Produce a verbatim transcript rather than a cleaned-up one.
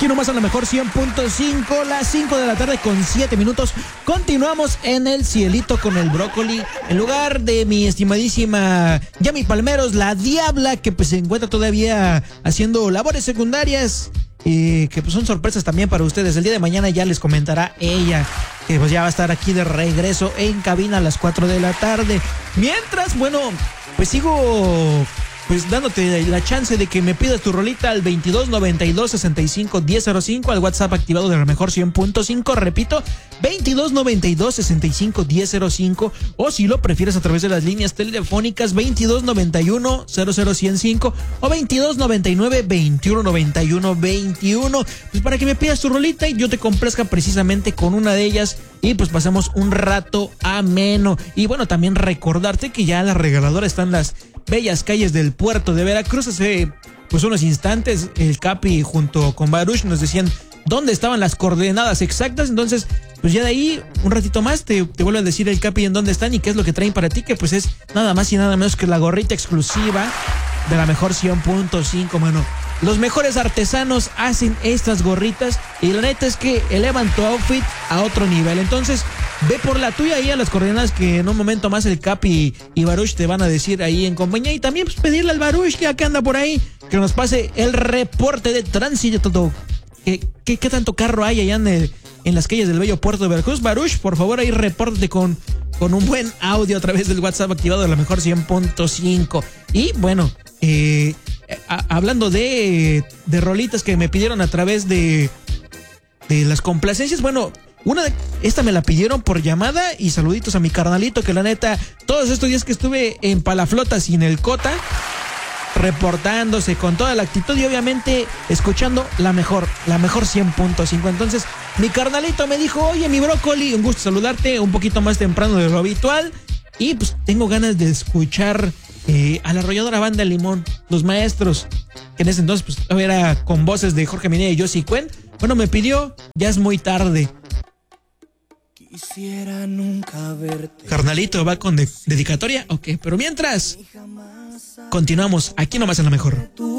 Aquí nomás a lo mejor cien punto cinco, las cinco de la tarde con siete minutos. Continuamos en el cielito con el brócoli. En lugar de mi estimadísima Yami Palmeros, la Diabla, que pues se encuentra todavía haciendo labores secundarias. Y que pues son sorpresas también para ustedes. El día de mañana ya les comentará ella, que pues ya va a estar aquí de regreso en cabina a las cuatro de la tarde. Mientras, bueno, pues sigo pues dándote la chance de que me pidas tu rolita al veintidós noventa y dos sesenta y cinco diez cero cinco, al WhatsApp activado de la mejor cien punto cinco, repito, veintidós noventa y dos sesenta y cinco diez cero cinco, o si lo prefieres a través de las líneas telefónicas veintidós noventa y uno cero cero ciento cinco o veintidós noventa y nueve veintiuno noventa y uno veintiuno, pues para que me pidas tu rolita y yo te complazca precisamente con una de ellas y pues pasemos un rato ameno. Y bueno, también recordarte que ya la regaladora está en las bellas calles del puerto de Veracruz. Hace pues unos instantes el Capi junto con Baruch nos decían dónde estaban las coordenadas exactas. Entonces pues ya de ahí un ratito más te, te vuelvo a decir el Capi en dónde están y qué es lo que traen para ti, que pues es nada más y nada menos que la gorrita exclusiva de la mejor cien punto cinco, mano. Los mejores artesanos hacen estas gorritas y la neta es que elevan tu outfit a otro nivel. Entonces ve por la tuya ahí a las coordenadas que en un momento más el Capi y Baruch te van a decir ahí en compañía. Y también pues pedirle al Baruch, que acá anda por ahí, que nos pase el reporte de tránsito. ¿Qué, qué, qué tanto carro hay allá en, el, en las calles del bello puerto de Veracruz? Baruch, por favor, ahí repórtate con, con un buen audio a través del WhatsApp activado de la mejor cien punto cinco. Y bueno, eh... A, hablando de, de rolitas que me pidieron a través de, de las complacencias, bueno, una de, esta me la pidieron por llamada y saluditos a mi carnalito, que la neta, todos estos días que estuve en Palaflotas y en el Cota, reportándose con toda la actitud y obviamente escuchando la mejor, la mejor cien punto cinco. Entonces, mi carnalito me dijo, oye, mi brócoli, un gusto saludarte un poquito más temprano de lo habitual y pues tengo ganas de escuchar Eh, a la arrolladora Banda Limón, Los Maestros, que en ese entonces pues era con voces de Jorge Minaya y Josie Cuen. Bueno, me pidió Ya es muy tarde. Quisiera nunca verte. Carnalito, ¿va con de- dedicatoria? Ok, pero mientras continuamos aquí nomás en la mejor.